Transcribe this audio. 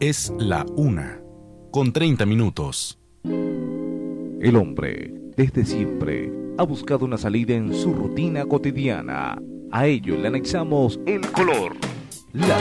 Es la 1:30. El hombre, desde siempre, ha buscado una salida en su rutina cotidiana. A ello le anexamos el color, la